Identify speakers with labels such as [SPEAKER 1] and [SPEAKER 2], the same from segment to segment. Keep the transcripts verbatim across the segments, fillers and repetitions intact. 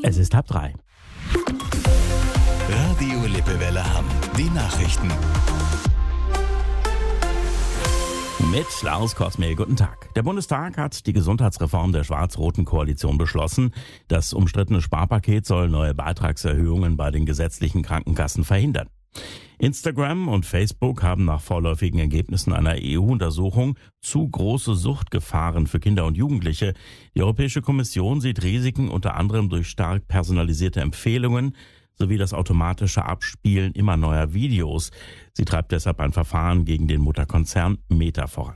[SPEAKER 1] Es ist halb drei.
[SPEAKER 2] Radio Lippewelle Hamm. Die Nachrichten.
[SPEAKER 1] Mit Lars Kosmel, guten Tag. Der Bundestag hat die Gesundheitsreform der schwarz-roten Koalition beschlossen. Das umstrittene Sparpaket soll neue Beitragserhöhungen bei den gesetzlichen Krankenkassen verhindern. Instagram und Facebook haben nach vorläufigen Ergebnissen einer E U-Untersuchung zu große Suchtgefahren für Kinder und Jugendliche. Die Europäische Kommission sieht Risiken unter anderem durch stark personalisierte Empfehlungen sowie das automatische Abspielen immer neuer Videos. Sie treibt deshalb ein Verfahren gegen den Mutterkonzern Meta voran.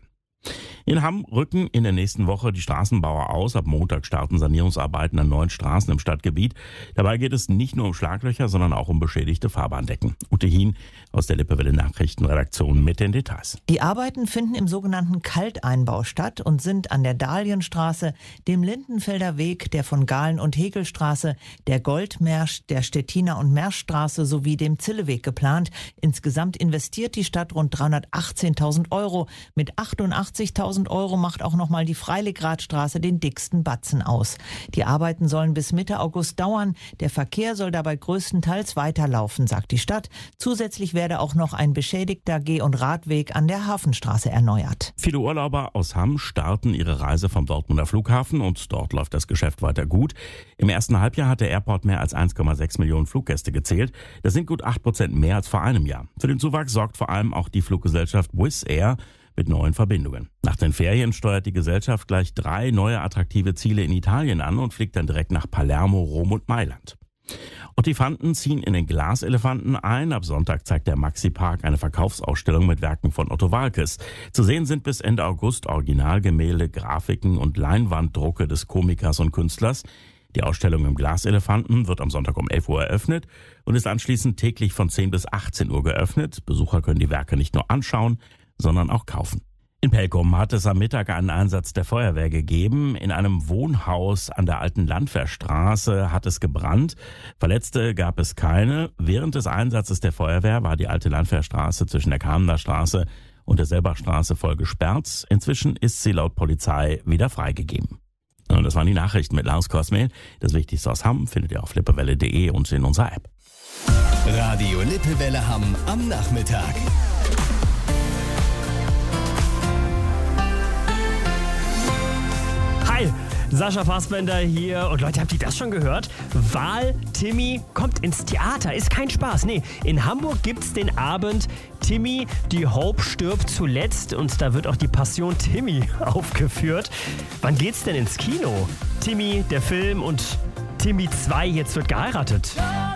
[SPEAKER 1] In Hamm rücken in der nächsten Woche die Straßenbauer aus. Ab Montag starten Sanierungsarbeiten an neun Straßen im Stadtgebiet. Dabei geht es nicht nur um Schlaglöcher, sondern auch um beschädigte Fahrbahndecken. Ute Hien aus der Lippewelle Nachrichtenredaktion mit den Details.
[SPEAKER 3] Die Arbeiten finden im sogenannten Kalteinbau statt und sind an der Dahlienstraße, dem Lindenfelder Weg, der von Gahlen- und Hegelstraße, der Goldmersch, der Stettiner- und Merschstraße sowie dem Zilleweg geplant. Insgesamt investiert die Stadt rund dreihundertachtzehntausend Euro. Mit achtundachtzigtausend Euro macht auch nochmal die Freiligradstraße den dicksten Batzen aus. Die Arbeiten sollen bis Mitte August dauern. Der Verkehr soll dabei größtenteils weiterlaufen, sagt die Stadt. Zusätzlich werde auch noch ein beschädigter Geh- und Radweg an der Hafenstraße erneuert.
[SPEAKER 1] Viele Urlauber aus Hamm starten ihre Reise vom Dortmunder Flughafen und dort läuft das Geschäft weiter gut. Im ersten Halbjahr hat der Airport mehr als eins Komma sechs Millionen Fluggäste gezählt. Das sind gut acht Prozent mehr als vor einem Jahr. Für den Zuwachs sorgt vor allem auch die Fluggesellschaft Wizz Air mit neuen Verbindungen. Nach den Ferien steuert die Gesellschaft gleich drei neue attraktive Ziele in Italien an und fliegt dann direkt nach Palermo, Rom und Mailand. Ottifanten ziehen in den Glaselefanten ein. Ab Sonntag zeigt der Maxi-Park eine Verkaufsausstellung mit Werken von Otto Waalkes. Zu sehen sind bis Ende August Originalgemälde, Grafiken und Leinwanddrucke des Komikers und Künstlers. Die Ausstellung im Glaselefanten wird am Sonntag um elf Uhr eröffnet und ist anschließend täglich von zehn bis achtzehn Uhr geöffnet. Besucher können die Werke nicht nur anschauen, sondern auch kaufen. In Pelkum hat es am Mittag einen Einsatz der Feuerwehr gegeben. In einem Wohnhaus an der alten Landwehrstraße hat es gebrannt. Verletzte gab es keine. Während des Einsatzes der Feuerwehr war die alte Landwehrstraße zwischen der Kamener Straße und der Selbachstraße voll gesperrt. Inzwischen ist sie laut Polizei wieder freigegeben. Und das waren die Nachrichten mit Lars Kosmel. Das Wichtigste aus Hamm findet ihr auf lippewelle punkt de und in unserer App.
[SPEAKER 2] Radio Lippewelle Hamm am Nachmittag.
[SPEAKER 4] Hi, Sascha Fassbender hier. Und Leute, habt ihr das schon gehört? Wahl-Timmy kommt ins Theater. Ist kein Spaß. Nee, in Hamburg gibt's den Abend Timmy, die Hope stirbt zuletzt. Und da wird auch die Passion Timmy aufgeführt. Wann geht's denn ins Kino? Timmy, der Film und Timmy zwei, jetzt wird geheiratet.